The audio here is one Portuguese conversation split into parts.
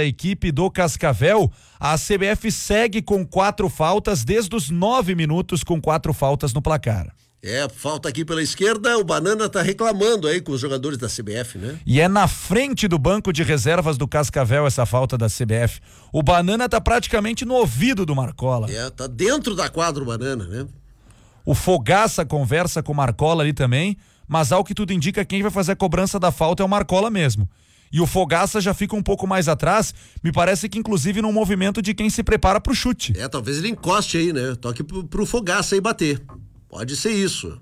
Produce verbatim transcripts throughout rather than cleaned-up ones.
A equipe do Cascavel, a C B F segue com quatro faltas desde os nove minutos com quatro faltas no placar. É, falta aqui pela esquerda, o Banana tá reclamando aí com os jogadores da C B F, né? E é na frente do banco de reservas do Cascavel essa falta da C B F. O Banana tá praticamente no ouvido do Marcola. É, tá dentro da quadra o Banana, né? O Fogaça conversa com o Marcola ali também, mas ao que tudo indica, quem vai fazer a cobrança da falta é o Marcola mesmo. E o Fogaça já fica um pouco mais atrás, me parece que inclusive num movimento de quem se prepara pro chute. É, talvez ele encoste aí, né? Toque pro, pro Fogaça aí bater. Pode ser isso.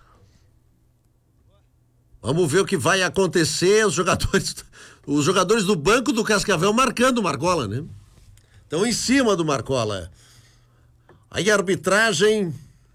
Vamos ver o que vai acontecer. Os jogadores, os jogadores do banco do Cascavel marcando o Marcola, né? Estão em cima do Marcola. Aí a arbitragem...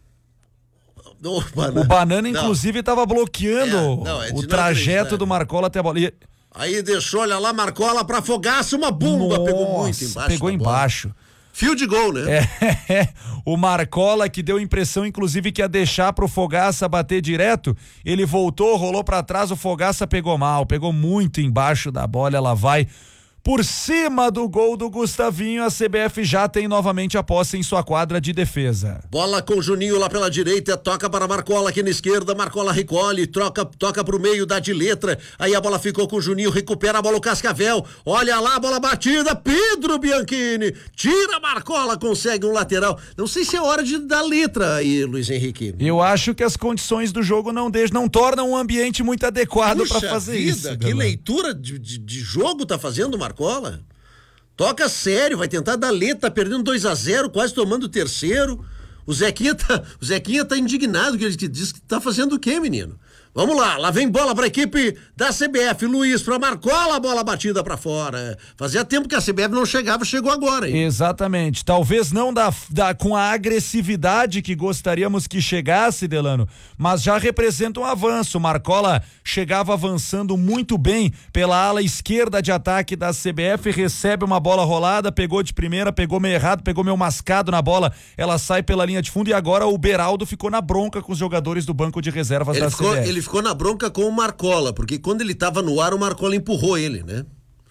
O Banana, o Banana inclusive, estava bloqueando é, não, é o trajeto do Marcola até a bola. E... Aí deixou, olha lá, Marcola pra Fogaça, uma bomba. Nossa, pegou muito embaixo. Pegou embaixo. Fio de gol, né? É, é, o Marcola, que deu impressão, inclusive, que ia deixar pro Fogaça bater direto, ele voltou, rolou pra trás, o Fogaça pegou mal, pegou muito embaixo da bola, ela vai por cima do gol do Gustavinho. A C B F já tem novamente a posse em sua quadra de defesa. Bola com o Juninho lá pela direita, toca para Marcola aqui na esquerda, Marcola recolhe, troca, toca pro meio, dá de letra, aí a bola ficou com o Juninho, recupera a bola o Cascavel, olha lá, a bola batida, Pedro Bianchini, tira a Marcola, consegue um lateral. Não sei se é hora de dar letra aí, Luiz Henrique. Eu acho que as condições do jogo não deixam, não tornam um ambiente muito adequado para fazer vida, isso. Que leitura de, de, de jogo tá fazendo, Marcola? Marcola, toca sério, vai tentar dar letra, tá perdendo dois a zero, quase tomando o terceiro. O Zequinha tá, o Zequinha tá indignado, que ele diz que tá fazendo o quê, menino? Vamos lá, lá vem bola pra equipe da C B F, Luiz pra Marcola, bola batida pra fora. Fazia tempo que a C B F não chegava, chegou agora, hein? Exatamente, talvez não da, da, com a agressividade que gostaríamos que chegasse, Delano, mas já representa um avanço. Marcola chegava avançando muito bem pela ala esquerda de ataque da C B F, recebe uma bola rolada, pegou de primeira, pegou meio errado, pegou meio mascado na bola, ela sai pela linha de fundo e agora o Beraldo ficou na bronca com os jogadores do banco de reservas ele da ficou, C B F. Ele ficou na bronca com o Marcola, porque quando ele tava no ar, o Marcola empurrou ele, né?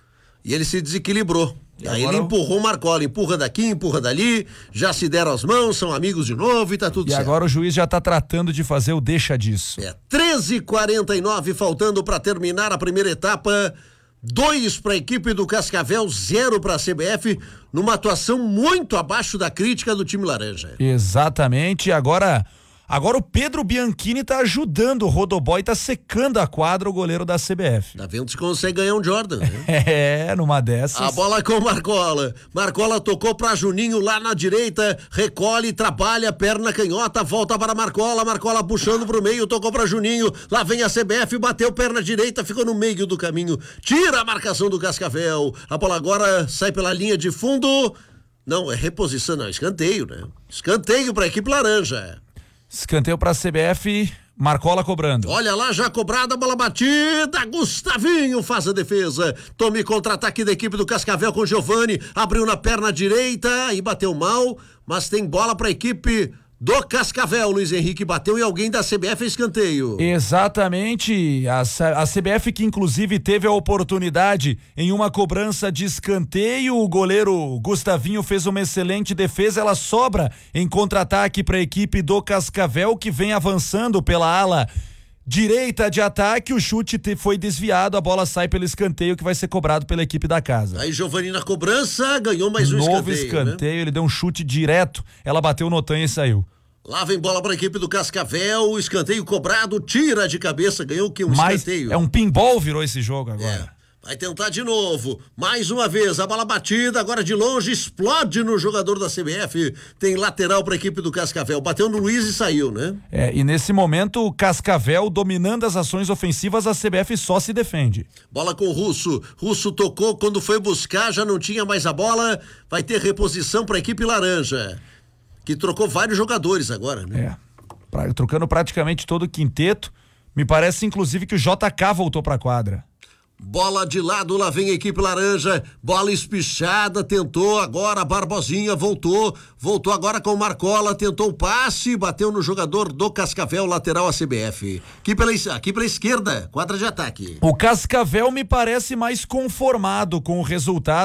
E ele se desequilibrou. E aí ele empurrou o Marcola, empurra daqui, empurra dali, já se deram as mãos, são amigos de novo e tá tudo e certo. E agora o juiz já tá tratando de fazer o deixa disso. É, treze e quarenta e nove faltando para terminar a primeira etapa, dois para a equipe do Cascavel, zero para a C B F, numa atuação muito abaixo da crítica do time laranja. Exatamente, agora... Agora o Pedro Bianchini tá ajudando o Rodoboy, tá secando a quadra o goleiro da C B F. Tá vendo se consegue ganhar um Jordan, né? É, numa dessas. A bola com o Marcola. Marcola tocou pra Juninho lá na direita, recolhe, trabalha, perna canhota, volta para Marcola, Marcola puxando pro meio, tocou pra Juninho, lá vem a C B F, bateu perna direita, ficou no meio do caminho, tira a marcação do Cascavel. A bola agora sai pela linha de fundo. Não, é reposição, não, escanteio, né? Escanteio pra equipe laranja. Escanteio pra C B F, Marcola cobrando. Olha lá, já cobrada, bola batida, Gustavinho faz a defesa. Tome contra-ataque da equipe do Cascavel com Giovani, abriu na perna direita e bateu mal, mas tem bola pra equipe do Cascavel. Luiz Henrique bateu e alguém da C B F escanteio. Exatamente, a, a C B F que inclusive teve a oportunidade em uma cobrança de escanteio, o goleiro Gustavinho fez uma excelente defesa, ela sobra em contra-ataque para a equipe do Cascavel que vem avançando pela ala direita de ataque, o chute te, foi desviado, a bola sai pelo escanteio que vai ser cobrado pela equipe da casa. Aí Giovani na cobrança, ganhou mais um Novo escanteio. Novo escanteio, né? Ele deu um chute direto, ela bateu no tanho e saiu. Lá vem bola para a equipe do Cascavel, escanteio cobrado, tira de cabeça, ganhou o que? Um Mas escanteio. É um pinball virou esse jogo agora. É. Vai tentar de novo, mais uma vez, a bola batida, agora de longe, explode no jogador da C B F, tem lateral para a equipe do Cascavel, bateu no Luiz e saiu, né? É, e nesse momento o Cascavel dominando as ações ofensivas, a C B F só se defende. Bola com o Russo, Russo tocou, quando foi buscar já não tinha mais a bola, vai ter reposição para a equipe laranja, que trocou vários jogadores agora, né? É, pra, trocando praticamente todo o quinteto, me parece inclusive que o J K voltou para a quadra. Bola de lado, lá vem a equipe laranja, bola espichada, tentou agora, Barbosinha voltou, voltou agora com o Marcola, tentou o passe, bateu no jogador do Cascavel, lateral a C B F. Aqui pela, aqui pela esquerda, quadra de ataque. O Cascavel me parece mais conformado com o resultado.